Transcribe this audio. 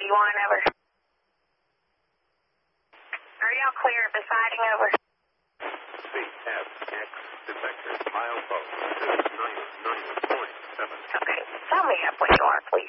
51, over. Are y'all clear of the siding, over? CFX detector, milepost 299.7. Okay, tell me up when you are, please.